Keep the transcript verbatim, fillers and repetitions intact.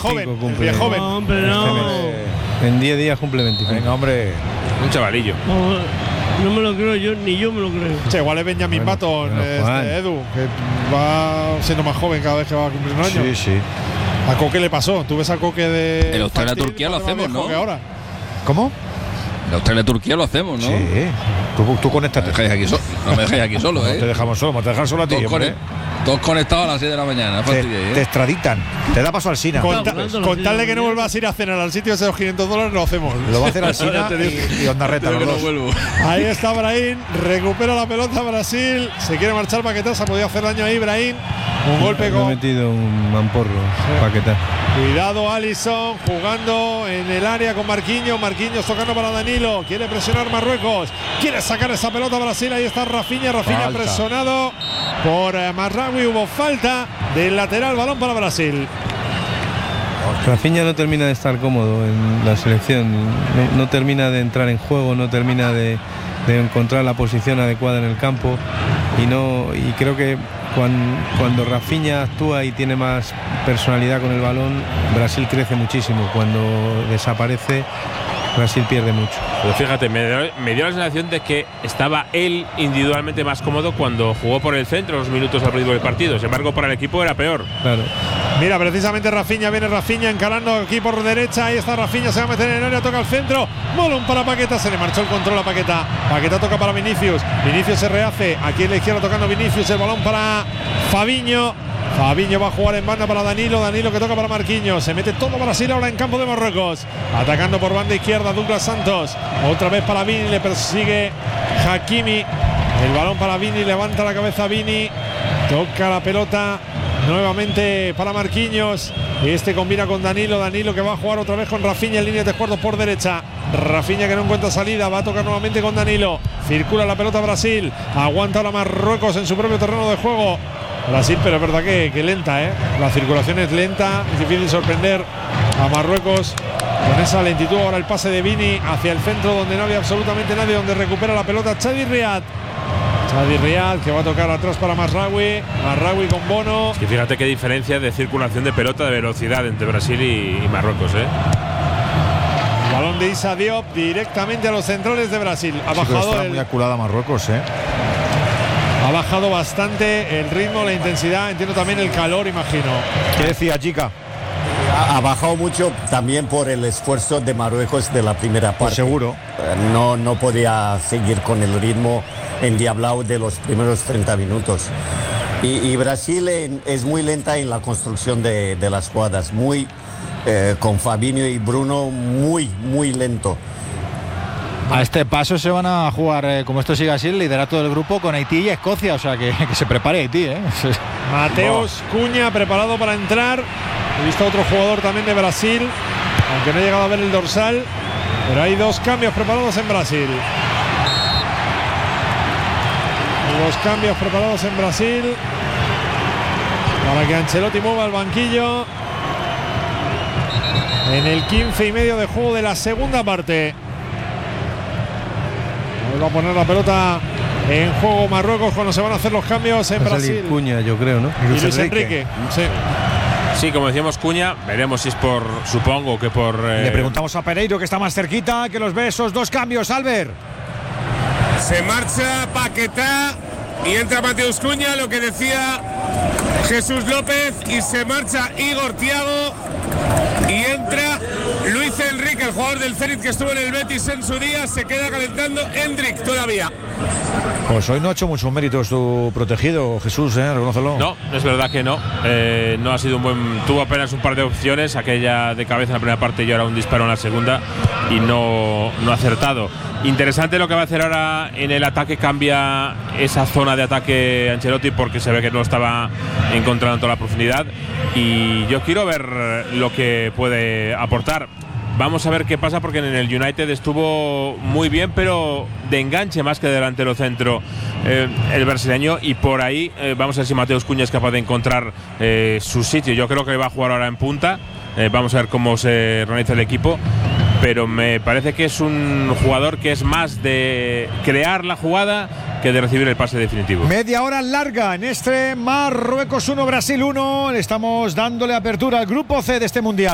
joven, el pie joven. No, hombre, no. Este en diez días cumple veinticinco. Venga, hombre. Un chavalillo. No, no me lo creo yo, ni yo me lo creo. Che, igual es Benjamin Bueno, Button, bueno, este Juan. Edu, que va siendo más joven cada vez que va a cumplir un año. Sí, sí. ¿A Coque le pasó? ¿Tú ves a Coque de En Australia-Turquía lo infantil, hacemos, más viejo ¿no? que ahora? ¿Cómo? En Australia-Turquía lo hacemos, ¿no? Sí. Tú, tú No conéctate. me dejéis aquí, so- no me dejéis aquí solo, No te ¿eh? dejamos solo, te dejar solo a ti, Todos, hombre. conect- todos conectados a las seis de la mañana. No Te, fastidiéis, te ¿eh? extraditan. Te da paso al Sina. Con, ta- hablando con los tal de días que no de vuelvas a ir a cenar al sitio de esos quinientos dólares, lo hacemos. Lo va a hacer al Sina Ya te digo. y, y Ondarreta, Creo los que no dos. vuelvo. Ahí está Brahim, recupera la pelota Brasil, se quiere marchar Paquetá, se ha podido hacer daño ahí Brahim, un golpe Le he con... metido un mamporro, Paquetá. Cuidado Alisson, jugando en el área con Marquinhos, Marquinhos tocando para Danilo, quiere presionar Marruecos, quiere sacar esa pelota Brasil, ahí está Rafinha, Rafinha Falta. presionado por eh, Marraoui, hubo falta del lateral, balón para Brasil. Rafinha no termina de estar cómodo en la selección, no, no termina de entrar en juego, no termina de, de encontrar la posición adecuada en el campo y no y creo que cuando, cuando Rafinha actúa y tiene más personalidad con el balón, Brasil crece muchísimo. Cuando desaparece, Brasil pierde mucho. Pero fíjate, me dio, me dio la sensación de que estaba él individualmente más cómodo cuando jugó por el centro los minutos al principio del partido. Sin embargo, para el equipo era peor. Claro. Mira, precisamente Rafinha, viene Rafinha encarando aquí por derecha, ahí está Rafinha, se va a meter en el área, toca al centro, balón para Paquetá, se le marchó el control a Paquetá, Paquetá toca para Vinicius, Vinicius se rehace, aquí en la izquierda tocando Vinicius, el balón para Fabinho, Fabinho va a jugar en banda para Danilo, Danilo que toca para Marquinhos, se mete todo Brasil ahora en campo de Marruecos, atacando por banda izquierda Douglas Santos, otra vez para Vini, le persigue Hakimi, el balón para Vini, levanta la cabeza Vini, toca la pelota nuevamente para Marquinhos. Este combina con Danilo. Danilo que va a jugar otra vez con Rafinha en línea de cuartos por derecha. Rafinha que no encuentra salida. Va a tocar nuevamente con Danilo. Circula la pelota Brasil. Aguanta ahora Marruecos en su propio terreno de juego. Brasil, pero es verdad que, que lenta, ¿eh? La circulación es lenta. Es difícil sorprender a Marruecos con esa lentitud. Ahora el pase de Vini hacia el centro donde no había absolutamente nadie. Donde recupera la pelota Chadi Riad. Chadi Riad que va a tocar atrás para Marraoui. Marraoui con Bono. Es que fíjate qué diferencia de circulación de pelota, de velocidad entre Brasil y, y Marruecos, ¿eh? Balón de Issa Diop directamente a los centrales de Brasil. Ha Sí, pero bajado, está el, muy aculada Marruecos, ¿eh? ha bajado bastante el ritmo, la intensidad. Entiendo también el calor, imagino. ¿Qué decía, chica? Ha, ha bajado mucho también por el esfuerzo de Marruecos de la primera parte. Pues seguro. Eh, No, no podía seguir con el ritmo endiablado de los primeros treinta minutos. Y, y Brasil en- es muy lenta en la construcción de, de las jugadas, muy eh, con Fabinho y Bruno muy, muy lento. A este paso se van a jugar, eh, como esto sigue así, el liderato del grupo con Haití y Escocia, o sea que, que se prepare Haití, ¿eh? Mateus Cunha preparado para entrar. He visto a otro jugador también de Brasil, aunque no he llegado a ver el dorsal. Pero hay dos cambios preparados en Brasil. Hay dos cambios preparados en Brasil para que Ancelotti mueva el banquillo en el quince y medio de juego de la segunda parte. Ahí va a poner la pelota en juego Marruecos cuando se van a hacer los cambios en Va a salir Brasil. Cuña, yo creo, ¿no? Y Luis Enrique. Sí. Sí, como decíamos Cuña, veremos si es por, supongo que por… eh, Le preguntamos a Pereiro, que está más cerquita, que los ve esos dos cambios, Albert. Se marcha Paquetá y entra Mateus Cunha, lo que decía Jesús López, y se marcha Igor Thiago y entra Luis Enrique, el jugador del Zenit que estuvo en el Betis en su día. Se queda calentando Hendrik todavía. Pues hoy no ha hecho muchos méritos tu protegido, Jesús, ¿eh? Reconócelo. No, es verdad que no. Eh, no ha sido un buen… Tuvo apenas un par de opciones, aquella de cabeza en la primera parte y ahora un disparo en la segunda, y no, no ha acertado. Interesante lo que va a hacer ahora en el ataque, cambia esa zona de ataque Ancelotti porque se ve que no estaba encontrando toda la profundidad, y yo quiero ver lo que puede aportar. Vamos a ver qué pasa, porque en el United estuvo muy bien, pero de enganche más que de delantero centro eh, el brasileño, y por ahí eh, vamos a ver si Mateus Cunha es capaz de encontrar eh, su sitio. Yo creo que va a jugar ahora en punta, eh, vamos a ver cómo se organiza el equipo, pero me parece que es un jugador que es más de crear la jugada que de recibir el pase definitivo. Media hora larga en este Marruecos uno, Brasil uno. Le estamos dándole apertura al grupo C de este mundial.